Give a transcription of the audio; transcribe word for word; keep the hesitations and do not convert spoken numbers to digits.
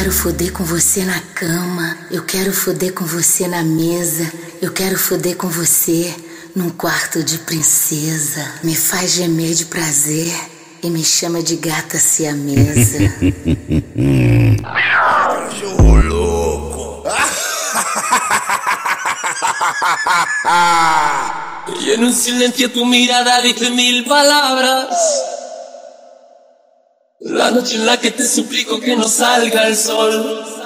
quero foder com você na cama, eu quero foder com você na mesa, eu quero foder com você num quarto de princesa. Me faz gemer de prazer e me chama de gata siamesa. Cachorro louco. Y en un silencio tu mirada dice mil palabras. La noche en la que te suplico que no salga el sol.